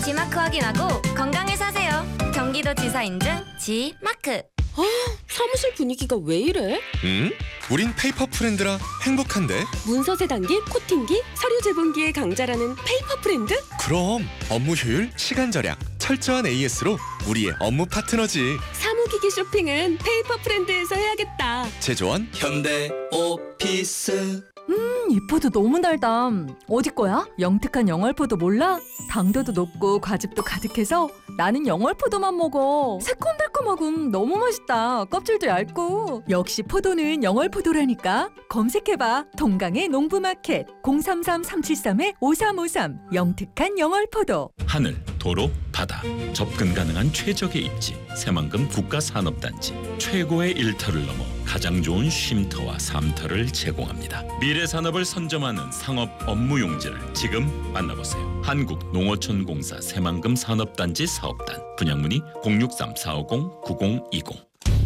G마크 확인하고 건강을 사세요. 경기도지사 인증 G마크. 사무실 분위기가 왜 이래? 우린 페이퍼 프렌드라 행복한데. 문서 세단기, 코팅기, 서류 제본기의 강자라는 페이퍼 프렌드? 그럼 업무 효율, 시간 절약, 철저한 AS로 우리의 업무 파트너지. 사무기기 쇼핑은 페이퍼 프렌드에서 해야겠다. 제조원 현대 오피스. 이 포도 너무 달다. 어디 거야? 영특한 영월포도 몰라? 당도도 높고 과즙도 가득해서 나는 영월포도만 먹어. 새콤달콤하고 너무 맛있다. 껍질도 얇고. 역시 포도는 영월포도라니까. 검색해봐. 동강의 농부마켓 033-373-5353 영특한 영월포도. 하늘, 도로, 바다, 접근 가능한 최적의 입지 새만금 국가산업단지. 최고의 일터를 넘어 가장 좋은 쉼터와 삶터를 제공합니다. 미래 산업을 선점하는 상업 업무 용지를 지금 만나보세요. 한국농어촌공사 새만금 산업단지 사업단. 분양문의 063-450-9020.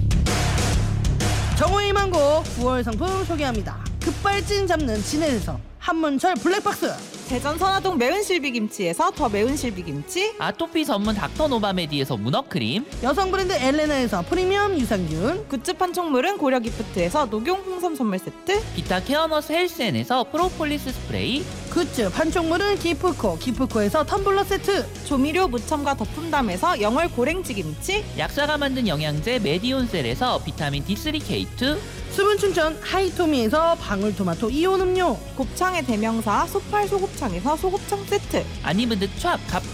정호의 망고 9월 상품 소개합니다. 급발진 잡는 진해에서 한문철 블랙박스, 대전 선화동 매운 실비김치에서 더 매운 실비김치, 아토피 전문 닥터노바메디에서 문어크림, 여성 브랜드 엘레나에서 프리미엄 유산균, 굿즈 판촉물은 고려기프트에서 녹용 홍삼 선물 세트, 비타 케어너스 헬스엔에서 프로폴리스 스프레이, 굿즈 판촉물은 기프코에서 텀블러 세트, 조미료 무첨가 덕품담에서 영월 고랭지김치, 약사가 만든 영양제 메디온셀에서 비타민 D3K2, 수분 충전 하이토미에서 방울토마토 이온 음료, 곱창의 대명사 소팔 소곱창에서 소곱창 세트, 아니브드 촤갑